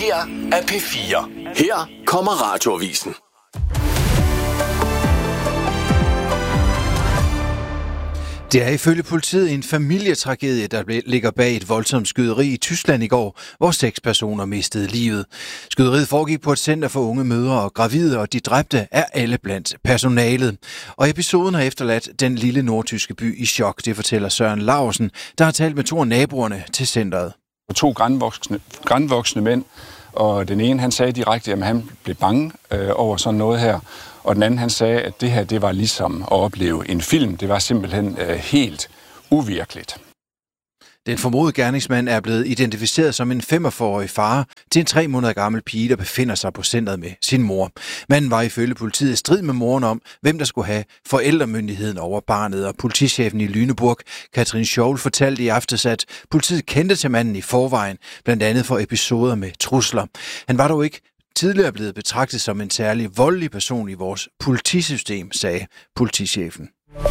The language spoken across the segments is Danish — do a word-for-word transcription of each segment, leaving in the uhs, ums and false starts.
her er P fire. Her kommer Radioavisen. Det er ifølge politiet en familietragedie, der ligger bag et voldsomt skyderi i Tyskland i går, hvor seks personer mistede livet. Skyderiet foregik på et center for unge mødre og gravide, og de dræbte er alle blandt personalet. Og episoden har efterladt den lille nordtyske by i chok, det fortæller Søren Larsen, der har talt med to af naboerne til centret. To grandvoksne, grandvoksne mænd, og den ene han sagde direkte, at han blev bange øh, over sådan noget her. Og den anden, han sagde, at det her, det var ligesom at opleve en film. Det var simpelthen øh, helt uvirkeligt. Den formodede gerningsmand er blevet identificeret som en femogfyrre-årig far til en tre måneder gammel pige, der befinder sig på centret med sin mor. Manden var ifølge politiet i strid med moren om, hvem der skulle have forældremyndigheden over barnet. Og politichefen i Lüneburg, Katrin Scholl, fortalte i aftes, at politiet kendte til manden i forvejen, blandt andet for episoder med trusler. Han var dog ikke tidligere blevet betragtet som en særlig voldelig person i vores politisystem, sagde politichefen.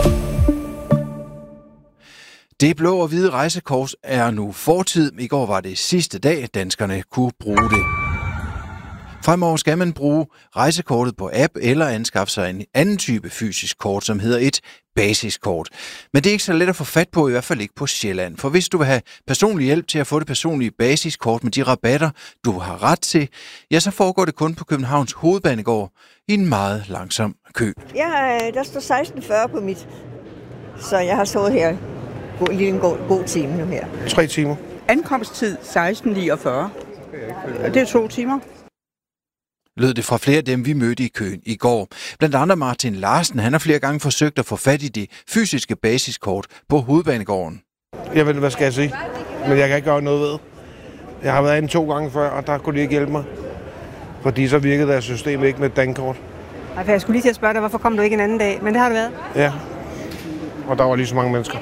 Det blå og hvide rejsekort er nu fortid. I går var det sidste dag, danskerne kunne bruge det. Fremover skal man bruge rejsekortet på app eller anskaffe sig en anden type fysisk kort, som hedder et basiskort. Men det er ikke så let at få fat på, i hvert fald ikke på Sjælland. For hvis du vil have personlig hjælp til at få det personlige basiskort med de rabatter, du har ret til, ja, så foregår det kun på Københavns Hovedbanegård i en meget langsom kø. Ja, der står seksten fyrre på mit, så jeg har stået her en lille god, god time nu her. Tre timer. Ankomsttid seksten niogfyrre. Det er to timer. Lød det fra flere af dem, vi mødte i køen i går. Blandt andre Martin Larsen, han har flere gange forsøgt at få fat i det fysiske basiskort på Hovedbanegården. Jeg ved, hvad skal jeg sige? Men jeg kan ikke gøre noget ved. Jeg har været inde to gange før, og der kunne de ikke hjælpe mig. Fordi så virkede deres system ikke med et dankort. Ej, for jeg skulle lige til at spørge dig, hvorfor kom du ikke en anden dag? Men det har det været. Ja, og der var lige så mange mennesker.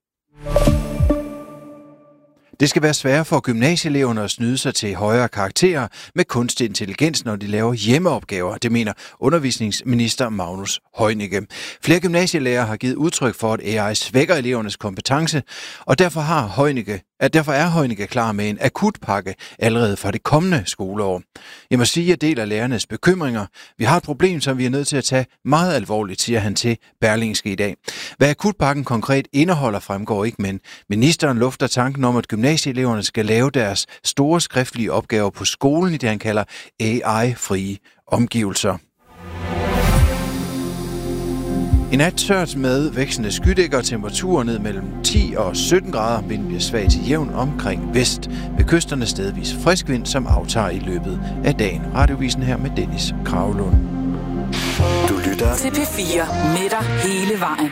Det skal være sværere for gymnasieeleverne at snyde sig til højere karakterer med kunstig intelligens, når de laver hjemmeopgaver. Det mener undervisningsminister Magnus Heunicke. Flere gymnasielærer har givet udtryk for, at A I svækker elevernes kompetence, og derfor, har Heunicke, at derfor er Heunicke klar med en akutpakke allerede fra det kommende skoleår. Jeg må sige, at jeg deler lærernes bekymringer. Vi har et problem, som vi er nødt til at tage meget alvorligt, siger han til Berlingske i dag. Hvad akutpakken konkret indeholder, fremgår ikke, men ministeren lufter tanken om, at gymnasieeleverne skal lave deres store skriftlige opgaver på skolen i det, han kalder A I-frie omgivelser. I nat tørt med vækstende skydækker og temperaturer ned mellem ti og sytten grader. Vinden bliver svag til jævn omkring vest. Ved kysterne stedvis frisk vind, som aftager i løbet af dagen. Radiovisen her med Dennis Kragelund. Du lytter til P fire med dig hele vejen.